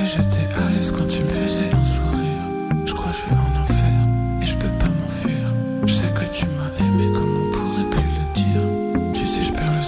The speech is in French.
j'étais à l'aise quand tu me faisais un sourire. Je crois que je suis en enfer et je peux pas m'enfuir. Je sais que tu m'as aimé comme